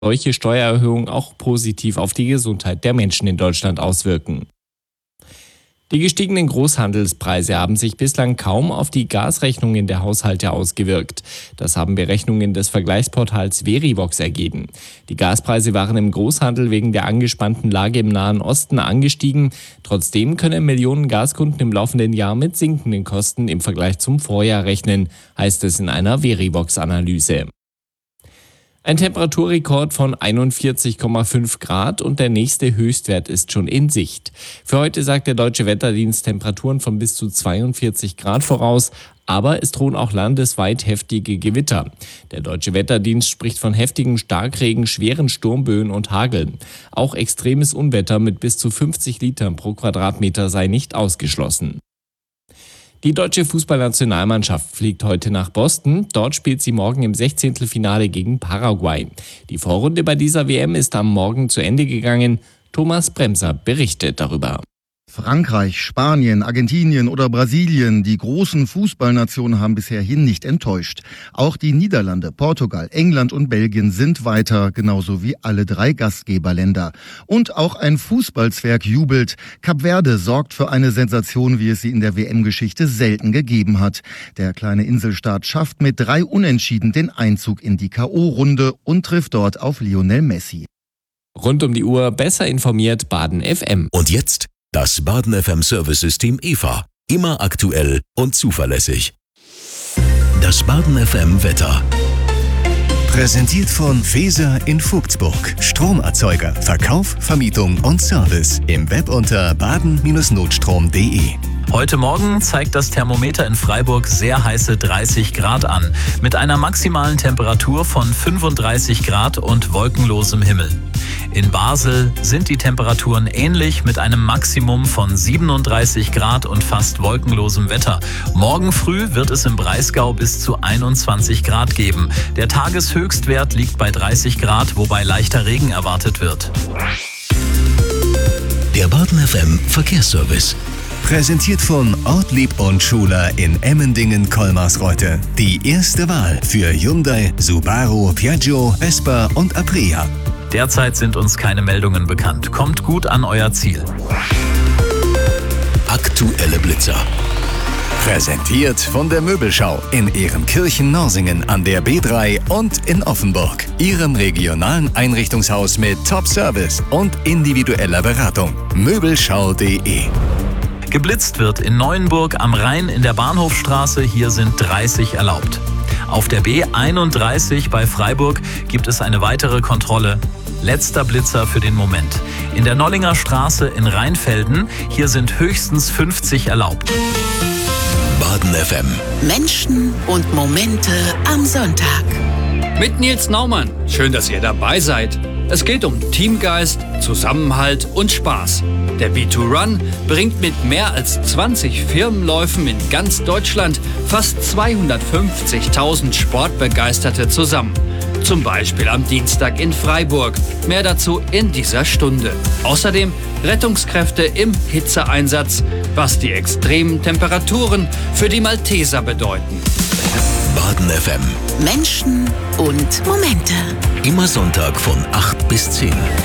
solche Steuererhöhungen auch positiv auf die Gesundheit der Menschen in Deutschland auswirken. Die gestiegenen Großhandelspreise haben sich bislang kaum auf die Gasrechnungen der Haushalte ausgewirkt. Das haben Berechnungen des Vergleichsportals Verivox ergeben. Die Gaspreise waren im Großhandel wegen der angespannten Lage im Nahen Osten angestiegen. Trotzdem können Millionen Gaskunden im laufenden Jahr mit sinkenden Kosten im Vergleich zum Vorjahr rechnen, heißt es in einer Verivox-Analyse. Ein Temperaturrekord von 41,5 Grad und der nächste Höchstwert ist schon in Sicht. Für heute sagt der Deutsche Wetterdienst Temperaturen von bis zu 42 Grad voraus, aber es drohen auch landesweit heftige Gewitter. Der Deutsche Wetterdienst spricht von heftigem Starkregen, schweren Sturmböen und Hagel. Auch extremes Unwetter mit bis zu 50 Litern pro Quadratmeter sei nicht ausgeschlossen. Die deutsche Fußballnationalmannschaft fliegt heute nach Boston. Dort spielt sie morgen im 16. Finale gegen Paraguay. Die Vorrunde bei dieser WM ist am Morgen zu Ende gegangen. Thomas Bremser berichtet darüber. Frankreich, Spanien, Argentinien oder Brasilien, die großen Fußballnationen haben bisher nicht enttäuscht. Auch die Niederlande, Portugal, England und Belgien sind weiter, genauso wie alle 3 Gastgeberländer. Und auch ein Fußballzwerg jubelt. Kap Verde sorgt für eine Sensation, wie es sie in der WM-Geschichte selten gegeben hat. Der kleine Inselstaat schafft mit 3 Unentschieden den Einzug in die K.O.-Runde und trifft dort auf Lionel Messi. Rund um die Uhr besser informiert Baden FM. Und jetzt das Baden FM Service-System EVA. Immer aktuell und zuverlässig. Das Baden FM Wetter. Präsentiert von Feser in Vogtsburg. Stromerzeuger, Verkauf, Vermietung und Service. Im Web unter baden-notstrom.de. Heute Morgen zeigt das Thermometer in Freiburg sehr heiße 30 Grad an. Mit einer maximalen Temperatur von 35 Grad und wolkenlosem Himmel. In Basel sind die Temperaturen ähnlich mit einem Maximum von 37 Grad und fast wolkenlosem Wetter. Morgen früh wird es im Breisgau bis zu 21 Grad geben. Der Tageshöchstwert liegt bei 30 Grad, wobei leichter Regen erwartet wird. Der Baden FM Verkehrsservice. Präsentiert von Ortlieb und Schuler in Emmendingen-Kolmarsreuth. Die erste Wahl für Hyundai, Subaru, Piaggio, Vespa und Aprilia. Derzeit sind uns keine Meldungen bekannt. Kommt gut an euer Ziel. Aktuelle Blitzer. Präsentiert von der Möbelschau in Ehrenkirchen-Norsingen an der B3 und in Offenburg. Ihrem regionalen Einrichtungshaus mit Top-Service und individueller Beratung. Möbelschau.de. Geblitzt wird in Neuenburg am Rhein in der Bahnhofstraße. Hier sind 30 erlaubt. Auf der B31 bei Freiburg gibt es eine weitere Kontrolle. Letzter Blitzer für den Moment. In der Nollinger Straße in Rheinfelden. Hier sind höchstens 50 erlaubt. Baden FM. Menschen und Momente am Sonntag. Mit Nils Naumann. Schön, dass ihr dabei seid. Es geht um Teamgeist, Zusammenhalt und Spaß. Der B2Run bringt mit mehr als 20 Firmenläufen in ganz Deutschland fast 250.000 Sportbegeisterte zusammen. Zum Beispiel am Dienstag in Freiburg. Mehr dazu in dieser Stunde. Außerdem Rettungskräfte im Hitzeeinsatz, was die extremen Temperaturen für die Malteser bedeuten. Baden FM. Menschen und Momente. Immer Sonntag von 8 bis 10.